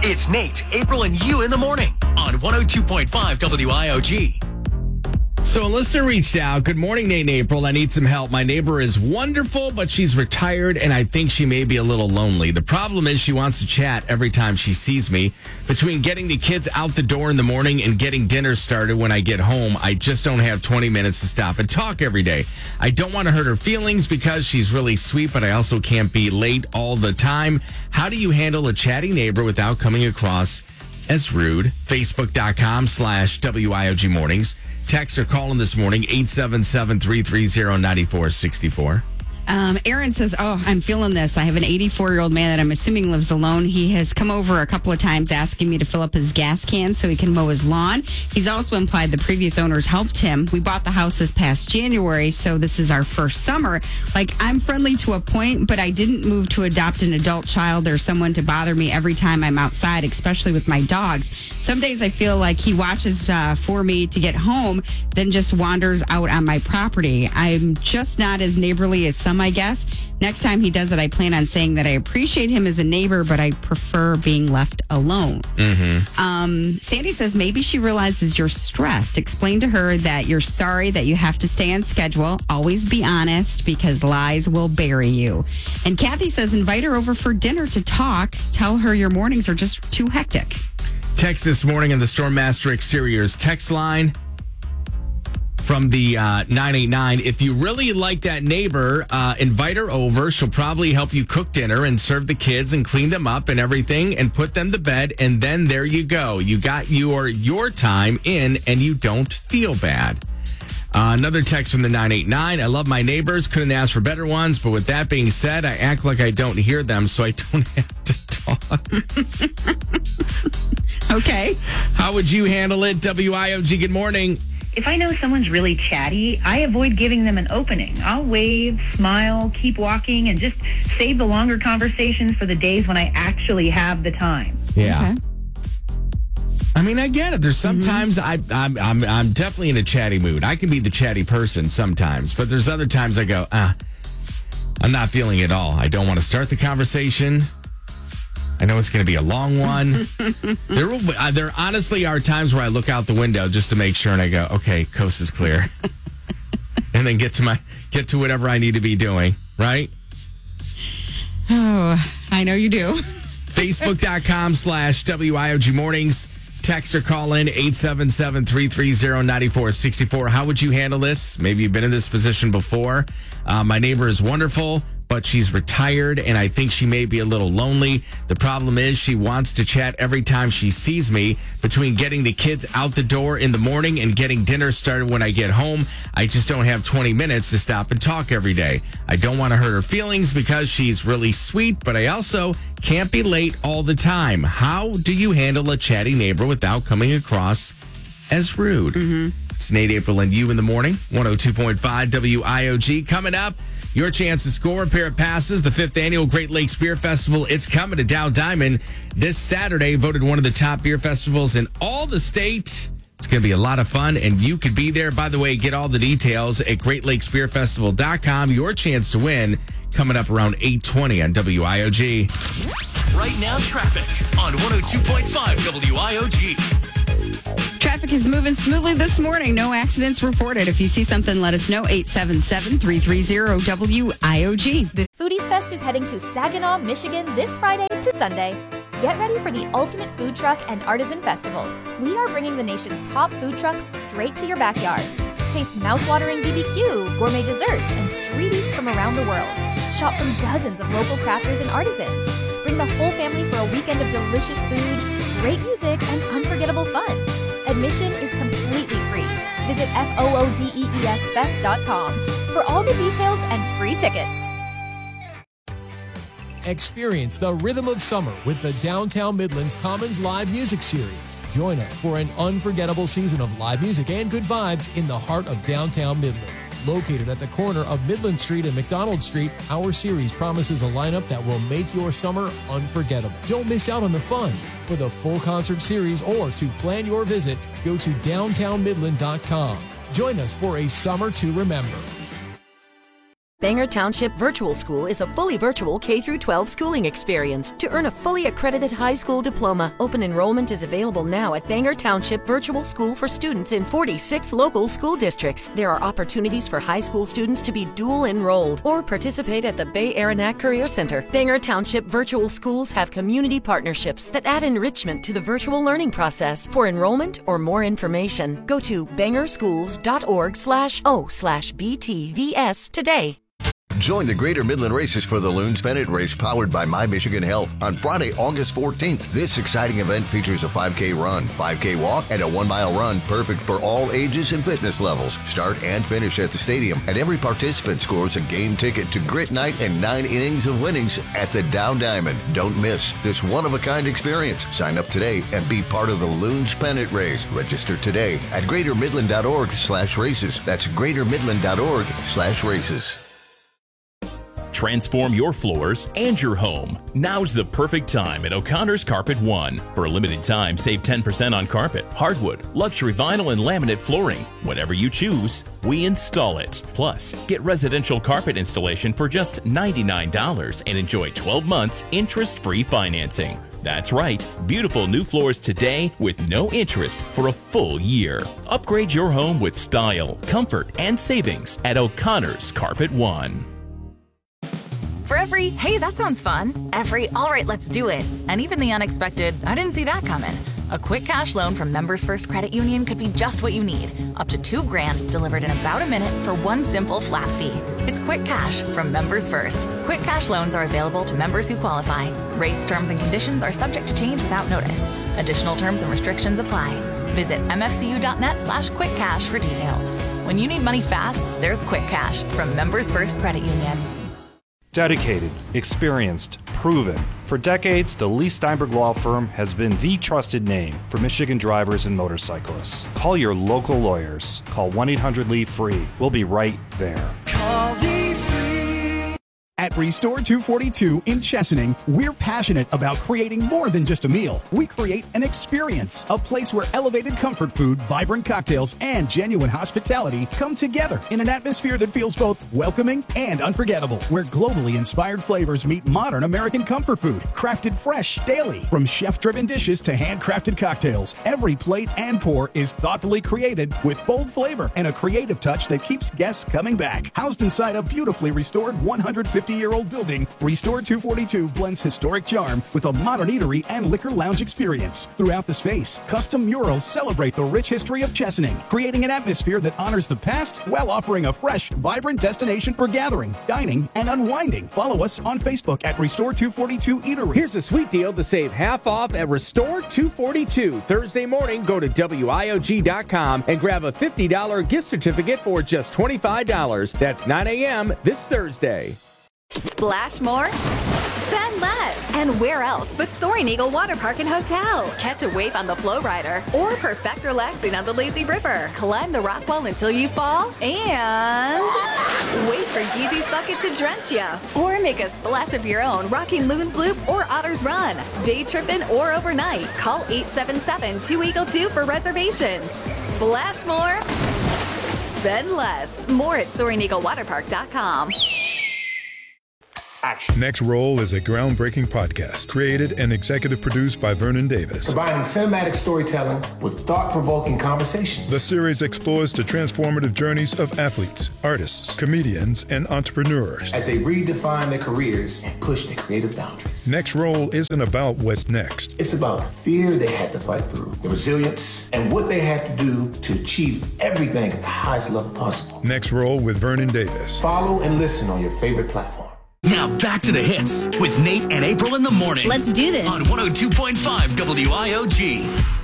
It's Nate, April, and you in the morning on 102.5 WIOG. So a listener reached out. Good morning, Nate and April. I need some help. My neighbor is wonderful, but she's retired, and I think she may be a little lonely. The problem is she wants to chat every time she sees me. Between getting the kids out the door in the morning and getting dinner started when I get home, I just don't have 20 minutes to stop and talk every day. I don't want to hurt her feelings because she's really sweet, but I also can't be late all the time. How do you handle a chatty neighbor without coming across as rude? Facebook.com/WIOG mornings. Text or call in this morning, 877-330-9464. Aaron says, I'm feeling this. I have an 84-year-old man that I'm assuming lives alone. He has come over a couple of times asking me to fill up his gas can so he can mow his lawn. He's also implied the previous owners helped him. We bought the house this past January, so this is our first summer. I'm friendly to a point, but I didn't move to adopt an adult child or someone to bother me every time I'm outside, especially with my dogs. Some days I feel like he watches for me to get home, then just wanders out on my property. I'm just not as neighborly as some, I guess. Next time he does it, I plan on saying that I appreciate him as a neighbor, but I prefer being left alone. Sandy says maybe she realizes you're stressed. Explain to her that you're sorry that you have to stay on schedule. Always be honest because lies will bury you. And Kathy says invite her over for dinner to talk. Tell her your mornings are just too hectic. Text this morning on the Stormmaster Exteriors text line from the 989. If you really like that neighbor, invite her over. She'll probably help you cook dinner and serve the kids and clean them up and everything and put them to bed. And then there you go. You got your time in and you don't feel bad. Another text from the 989. I love my neighbors. Couldn't ask for better ones. But with that being said, I act like I don't hear them, so I don't have to talk. Okay. How would you handle it? WIOG, good morning. If I know someone's really chatty, I avoid giving them an opening. I'll wave, smile, keep walking, and just save the longer conversations for the days when I actually have the time. Yeah. Okay. I mean, I get it. There's sometimes I'm definitely in a chatty mood. I can be the chatty person sometimes, but there's other times I go, I'm not feeling it all. I don't want to start the conversation. I know it's going to be a long one. There honestly are times where I look out the window just to make sure, and I go, okay, coast is clear. And then get to whatever I need to be doing, right? Oh, I know you do. Facebook.com/WIOG mornings. Text or call in 877-330-9464. How would you handle this? Maybe you've been in this position before. My neighbor is wonderful, but she's retired, and I think she may be a little lonely. The problem is she wants to chat every time she sees me. Between getting the kids out the door in the morning and getting dinner started when I get home, I just don't have 20 minutes to stop and talk every day. I don't want to hurt her feelings because she's really sweet, but I also can't be late all the time. How do you handle a chatty neighbor without coming across as rude? It's Nate, April, and you in the morning. 102.5 WIOG. Coming up, your chance to score a pair of passes. The 5th annual Great Lakes Beer Festival. It's coming to Dow Diamond this Saturday. Voted one of the top beer festivals in all the state. It's going to be a lot of fun, and you could be there. By the way, get all the details at GreatLakesBeerFestival.com. Your chance to win coming up around 8:20 on WIOG. Right now, traffic on 102.5 WIOG. Traffic is moving smoothly this morning. No accidents reported. If you see something, let us know. 877-330-WIOG. Foodies Fest is heading to Saginaw, Michigan this Friday to Sunday. Get ready for the ultimate food truck and artisan festival. We are bringing the nation's top food trucks straight to your backyard. Taste mouth-watering BBQ, gourmet desserts, and street eats from around the world. Shop from dozens of local crafters and artisans. Bring the whole family for a weekend of delicious food, great music, and unforgettable fun. Admission is completely free. Visit FOODEESFest.com for all the details and free tickets. Experience the rhythm of summer with the Downtown Midlands Commons Live Music Series. Join us for an unforgettable season of live music and good vibes in the heart of downtown Midland. Located at the corner of Midland Street and McDonald Street, our series promises a lineup that will make your summer unforgettable. Don't miss out on the fun. For the full concert series or to plan your visit, go to downtownmidland.com. Join us for a summer to remember. Bangor Township Virtual School is a fully virtual K-12 schooling experience. To earn a fully accredited high school diploma, open enrollment is available now at Bangor Township Virtual School for students in 46 local school districts. There are opportunities for high school students to be dual enrolled or participate at the Bay Aranac Career Center. Bangor Township Virtual Schools have community partnerships that add enrichment to the virtual learning process. For enrollment or more information, go to bangorschools.org/o/BTVS today. Join the Greater Midland Races for the Loons Pennant Race powered by My Michigan Health on Friday, August 14th. This exciting event features a 5K run, 5K walk, and a 1-mile run perfect for all ages and fitness levels. Start and finish at the stadium, and every participant scores a game ticket to Grit Night and 9 innings of winnings at the Dow Diamond. Don't miss this one-of-a-kind experience. Sign up today and be part of the Loons Pennant Race. Register today at greatermidland.org/races. That's greatermidland.org/races. Transform your floors and your home. Now's the perfect time at O'Connor's Carpet One. For a limited time, save 10% on carpet, hardwood, luxury vinyl, and laminate flooring. Whatever you choose, we install it. Plus, get residential carpet installation for just $99 and enjoy 12 months interest-free financing. That's right, beautiful new floors today with no interest for a full year. Upgrade your home with style, comfort, and savings at O'Connor's Carpet One. For every, hey, that sounds fun, every, all right, let's do it, and even the unexpected, I didn't see that coming. A quick cash loan from Members First Credit Union could be just what you need. Up to $2,000 delivered in about a minute for one simple flat fee. It's Quick Cash from Members First. Quick cash loans are available to members who qualify. Rates, terms, and conditions are subject to change without notice. Additional terms and restrictions apply. Visit mfcu.net/quickcash for details. When you need money fast, there's Quick Cash from Members First Credit Union. Dedicated, experienced, proven. For decades, the Lee Steinberg Law Firm has been the trusted name for Michigan drivers and motorcyclists. Call your local lawyers. Call 1-800-LEE-FREE. We'll be right there. Call Lee Free. At Restore 242 in Chesaning, we're passionate about creating more than just a meal. We create an experience, a place where elevated comfort food, vibrant cocktails, and genuine hospitality come together in an atmosphere that feels both welcoming and unforgettable, where globally inspired flavors meet modern American comfort food, crafted fresh daily. From chef-driven dishes to handcrafted cocktails, every plate and pour is thoughtfully created with bold flavor and a creative touch that keeps guests coming back. Housed inside a beautifully restored 150-year-old building, Restore 242 blends historic charm with a modern eatery and liquor lounge experience. Throughout the space, custom murals celebrate the rich history of Chesaning, creating an atmosphere that honors the past while offering a fresh, vibrant destination for gathering, dining, and unwinding. Follow us on Facebook at Restore 242 Eatery. Here's a sweet deal to save half off at Restore 242. Thursday morning, go to WIOG.com and grab a $50 gift certificate for just $25. That's 9 a.m. this Thursday. Splash more? Spend less. And where else but Soaring Eagle Water Park and Hotel? Catch a wave on the Flow Rider or perfect relaxing on the Lazy River. Climb the rock wall until you fall and wait for Geezy's Bucket to drench you. Or make a splash of your own rocking Loons Loop or Otter's Run. Day tripping or overnight. Call 877-2EAGLE-2 for reservations. Splash more. Spend less. More at SoaringEagleWaterPark.com. Action. Next Roll is a groundbreaking podcast created and executive produced by Vernon Davis. Combining cinematic storytelling with thought-provoking conversations. The series explores the transformative journeys of athletes, artists, comedians, and entrepreneurs as they redefine their careers and push their creative boundaries. Next Roll isn't about what's next. It's about the fear they had to fight through, the resilience, and what they had to do to achieve everything at the highest level possible. Next Roll with Vernon Davis. Follow and listen on your favorite platform. Now back to the hits with Nate and April in the morning. Let's do this. On 102.5 WIOG.